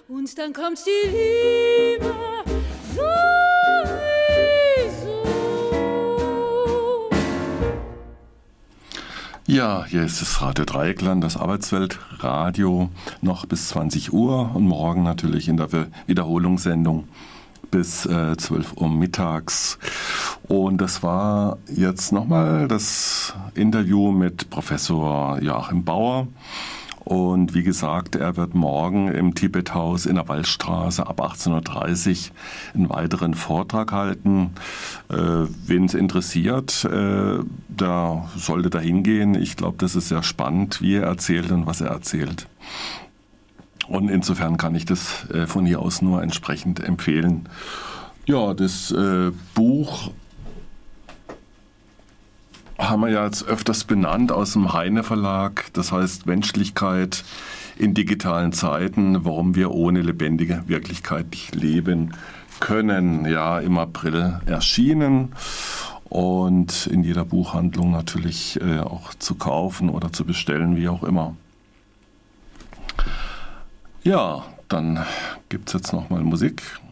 und dann kommt die Liebe sowieso. Ja, hier ist das Radio Dreieckland, das Arbeitsweltradio, noch bis 20 Uhr und morgen natürlich in der Wiederholungssendung bis 12 Uhr mittags. Und das war jetzt nochmal das Interview mit Professor Joachim Bauer. Und wie gesagt, er wird morgen im Tibethaus in der Wallstraße ab 18.30 Uhr einen weiteren Vortrag halten. Wen es interessiert, da sollte da hingehen. Ich glaube, das ist sehr spannend, wie er erzählt und was er erzählt. Und insofern kann ich das von hier aus nur entsprechend empfehlen. Ja, das Buch haben wir ja jetzt öfters benannt aus dem Heine Verlag. Das heißt Menschlichkeit in digitalen Zeiten, warum wir ohne lebendige Wirklichkeit nicht leben können. Ja, im April erschienen und in jeder Buchhandlung natürlich auch zu kaufen oder zu bestellen, wie auch immer. Ja, dann gibt es jetzt nochmal Musik.